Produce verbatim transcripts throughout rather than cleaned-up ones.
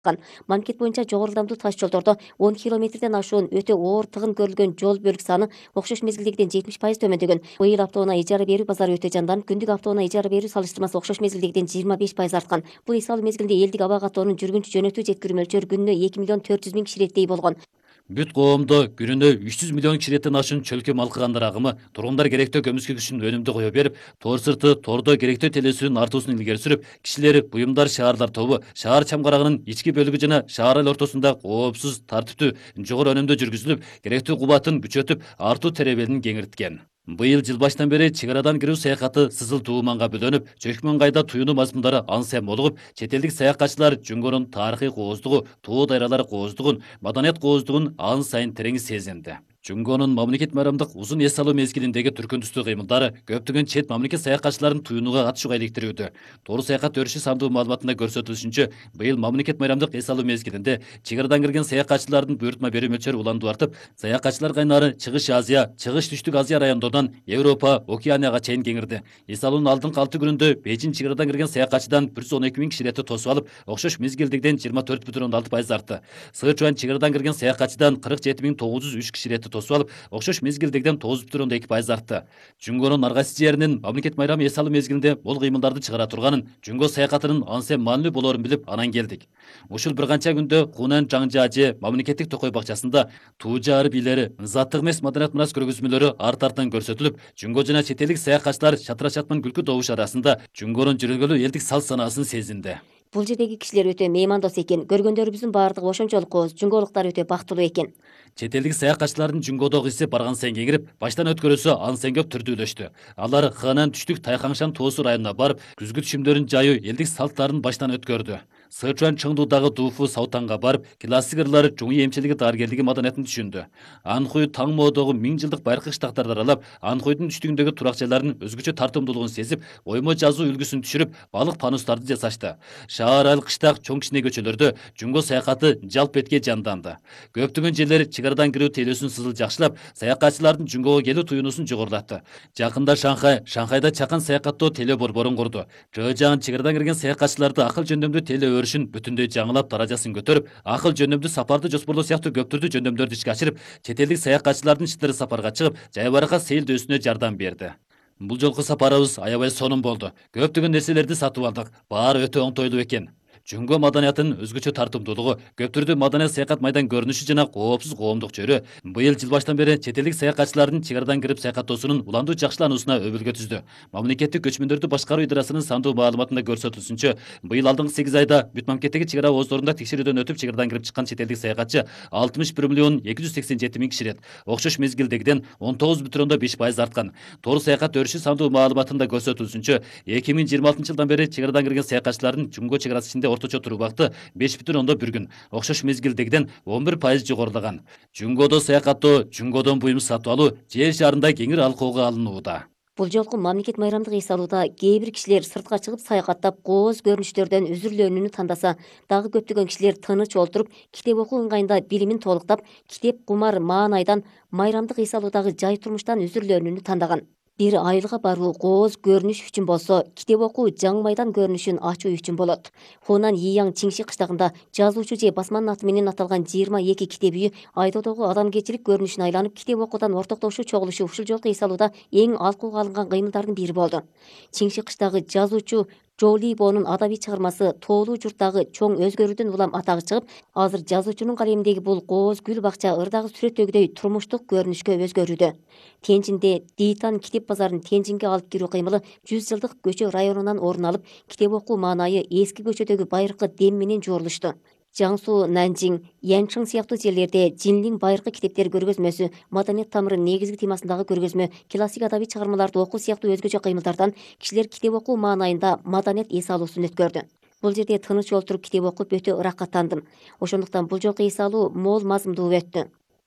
Мамлекет боюнча жогору ылдамдуу таш жолдордо он километрден ашуун өтө оор тыгын көрүлгөн жол бөлүк саны окшош мезгилдегиден жетимиш пайыз төмөндөгөн. Быйыл автоунаа ижара берүү базары өтө жанданып, күндүк автоунаа ижара берүү салыштырмасы окшош мезгилдегиден жыйырма беш пайыз арткан. Бул эс алуу мезгилинде элдик аба каттоонун жүргүнчү жөнөтүү жеткирүү мөлчөрү күнүнө эки миллион төрт жүз миң киши иреттей болгон. Бүт коомдо күнүнө үч жүз миллион киширеттен ашуун чөлкө малкыгандар агымы тургундар керектөө көмүскө күчүн өнүмдү кое берип, тоор сырты тордо керектөө телесүүнүн артуусун илгери сүрүп, кишилер, буюмдар, шаарлар тобу шаар чамгарагынын ички бөлүгү жана шаар эл ортосунда коопсуз, тартиптүү, жогору өнүмдө жүргүзүлүп, керектүү кубатын күчөтүп, артуу теребелин кеңирткен. Быйыл жыл баштан бери чек арадан кирүү саякаты сызыл тууманга бөлөнүп, чөкмөн кайда туюунуу мазмундары ансем молугуп, чет элдик саякатчылар Жүнгөнүн тарыхый кооздугу, туу дайралар кооздугун, маданият кооздугун ан сайын терең сезинди. Жүнгөнүн мамлекет майрамдык узун эс алуу мезгилиндеги түркүндүстүү кыймылдары көптөгөн чет мамлекет саякатчыларын туюунуга катышууга иликтирүүдө. Тоор саякат өрүшү сандуу маалыматында көрсөтүлүшүнчө, быйыл мамлекет майрамдык эс алуу мезгилинде чек арадан кирген саякатчылардын буйртма берүү мөлчөрү уланду артып, саякатчылар кайнары Чыгыш Азия, Чыгыш Түштүк Азия райондорунан Европа, Океанияга чейин кеңирди. Эс алуунун алдыңкы алты күнүндө Бейжиң чек арадан кирген саякатчыдан бир жүз он эки миң киширетти тосуп алып, окшош мезгилдегиден жыйырма төрт бүтүн ондон алты пайыз артты. Сычуан чек арадан кирген саякатчыдан кырк жети миң тогуз жүз үч киширетти тосуп алып, окшош мезгилдегиден тогуз бүтүн ондон эки пайыз артты. Жүнгөнүн ар кайсы жеринин мамлекет майрамы эс алуу мезгилинде бул кыймылдарды чыгара турганын, Жүнгө саякатынын ансем маанилүү болоорун билип анан келдик. Ушул бир канча күндө Хунан Жаңжажы мамлекеттик токой бакчасында туу жаар бийлери, заттык эмес маданият мурас көргөзмөлөрү арт артан көрсөтүлүп, Жүнгө жана чет элдик саякатчылар чатыра чатман күлкү добуш арасында Жүнгөнүн жүрөгөлүү элдик салт санаасын сезинди. Бул жердеги кишилер өтө меймандос экен. Көргөндөрүбүздүн баардыгы ошончолук кооз. Жүнгөлуктар өтө бактылуу экен. Чет элдик саякатчылардын Жүнгөдөгү isi барган сайын кеңирип, баштан өткөрүүсү ан сайын көп түрдүүлөштү. Алар Ханан Түштүк Тайхаңшан тоосу районуна барып, күзгү түшүмдөрүн жайуу элдик салттарын баштан өткөрдү. Сычуан Чыңдуудагы Дуфу Саутанга барып, классик ырлар, жуңуй эмчилиги дарыгерлиги маданиятын түшүндү. Анхуй Таңмоодогу миң жылдык байыркы кыштактарды аралап, Анхуйдун түштүгүндөгү турак жайлардын өзгөчө тартымдуулугун сезип, оймо жазуу үлгүсүн түшүрүп, балык панустарды жасашты. Шаар айыл кыштак чоң кичине көчөлөрдө Жүнгө саякаты жалп этке жанданды. Көптөгөн жерлер чек арадан кирүү телесүн сызыл жакшылап, саякатчылардын Жүнгөгө келүү туюунусун жогорулатты. Жакында Шанхай, Шанхайда чакан саякаттоо теле борборун курду. Жыжаан чек арадан кирген саякатчыларды акыл жөндөмдүү теле өрүшүн бүтүндөй жаңылап, даражасын көтөрүп, акыл жөндөмдүү сапарды жоспорлоо сыяктуу көп түрдүү жөндөмдөрдү ишке ашырып, чет элдик саякатчылардын чыдыры сапарга чыгып, жайбаракат сейилдөөсүнө жардам берди. Бул жолку сапарыбыз аябай сонун болду. Көптөгөн нерселерди сатып алдык. Баары өтө оңтойлуу экен. Жүнгө маданиятынын өзгөчө тартымдуулугу, көп түрдүү маданият саякат майдан көрүнүшү жана коопсуз коомдук чөрү быйыл жыл баштан бери чет элдик саякатчылардын чек арадан кирип саякаттоосунун уландуу жакшылануусуна өбөлгө түздү. Мамлекеттик көчмөндөрдү башкаруу идарасынын сандуу маалыматында көрсөтүлүшүнчө, быйыл алдыңкы сегиз айда бүт мамлекеттеги чек ара ооздорунда текшерүүдөн өтүп чек арадан кирип чыккан чет элдик саякатчы алтымыш бир миллион эки жүз сексен жети миң киширет, окшош мезгилдегиден он тогуз бүтүн ондон беш пайыз арткан. Тоор саякат өрүшү сандуу маалыматында көрсөтүлүшүнчө, эки миң жыйырма алтынчы жылдан бери чек арадан кирген саякатчылардын Жүнгө чек арасы ичинде орточо туруу убакыты беш бүтүн ондон бир күн, окшош мезгилдегиден он бир пайыз жогорулаган. Жүнгөдө саякаттоо, Жүнгөдөн буюм сатып алуу жер шарында кеңир алкоого алынууда. Бул жолку мамлекет майрамдык эс алууда кээ бир кишилер сыртка чыгып саякаттап, кооз көрүнүштөрдөн үзүрлөөнүнү тандаса, дагы көптөгөн кишилер тыныч олтуруп, китеп окуу ыңгайында билимин толуктап, китеп кумар маанайдан, майрамдык эс алуудагы жай турмуштан үзүрлөөнүнү тандаган. Бир айылга баруу кооз көрүнүш үчүн болсо, китеп окуу жаң майдан көрүнүшүн ачуу үчүн болот. Хунан Ийяң Чиңши кыштагында жазуучу же басманын аты менен аталган жыйырма эки китеп үйү айдоодогу адамгерчилик көрүнүшүн айланып, китеп окуудан ортоктошуу чогулушу ушул жолку эс алууда эң алкууга алынган кыймылдардын бири болду. Чиңши кыштагы жазуучу Жолибонун адабий чыгармасы тоолуу журттагы чоң өзгөрүүдөн улам атагы чыгып, азыр жазуучунун калеминдеги бул кооз гүл бакча ырдагы сүрөттөгүдөй турмуштук көрүнүшкө өзгөрүүдө. Тенжинде Дейтан китеп базарын Тенжинге алып кирүү кыймылы жүз жылдык көчө районунан орун алып, китеп окуу маанайы эски көчөдөгү байыркы дем менен жуурулушту. Жаңсу, Нанжиң, Янчың сыяктуу жерлерде Жинлиң байыркы китептер көргөзмөсү, маданият тамыры негизги темасындагы көргөзмө, классик адабий чыгармаларды окуу сыяктуу өзгөчө кыймылдардан кишилер китеп окуу маанайында маданият эс алуусун өткөрдү. Бул жерде тыныч олтуруп китеп окуп өтө ыракаттандым. Ошондуктан бул жолку эс алуу мол мазмундуу өттү.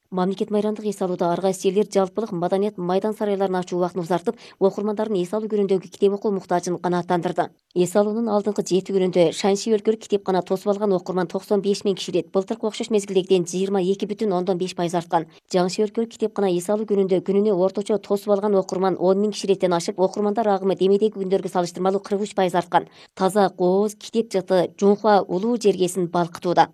Мамлекет майрамдык эс алууда ар кайсы элдер жалпылык маданият майдан сарайларын ачуу убактын узартып, окурмандардын эс алуу күнүндөгү китеп окуу муктажын канааттандырды. Эс алуунун алдыңкы жети күнүндө Шаньши өлкөлүк китепкана тосуп алган окурман токсон беш миң кишилет, былтыркы окшош мезгилдегиден жыйырма эки бүтүн ондон беш пайыз арткан. Жаңшы өлкөлүк китепкана эс алуу күнүндө күнүнө орточо тосуп алган окурман он миң кишилеттен ашып, окурмандар агымы демейдеги күндөргө салыштырмалуу кырк үч пайыз арткан. Таза, кооз, китеп жыты, Жунхуа улуу жергесин балкытууда.